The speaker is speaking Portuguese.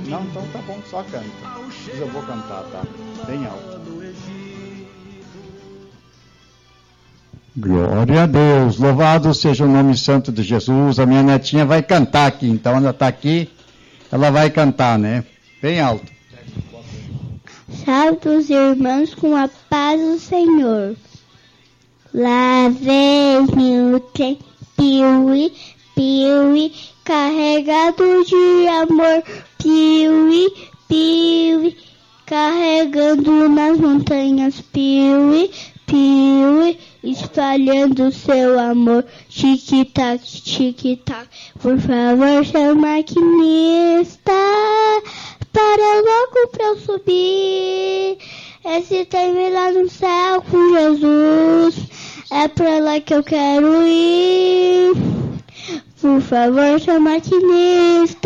Não, então tá bom, só canta. Mas eu vou cantar, tá? Bem alto. Glória a Deus, louvado seja o nome santo de Jesus. A minha netinha vai cantar aqui, então ela está aqui, ela vai cantar, né? Bem alto. Salve os irmãos com a paz do Senhor. Lá vem o trem, piuí, piuí, carregado de amor, piuí, piuí, carregando nas montanhas, piuí, piuí, espalhando seu amor, tic-tac, tic-tac. Por favor, seu maquinista, para logo pra eu subir. Esse trem lá no céu com Jesus, é pra lá que eu quero ir. Por favor, seu maquinista.